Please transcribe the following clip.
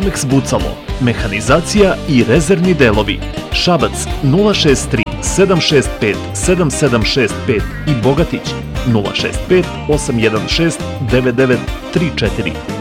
Almex Bucalo, mehanizacija i rezervni delovi. Šabac 063 765 7765 i Bogatić 065 816 9934.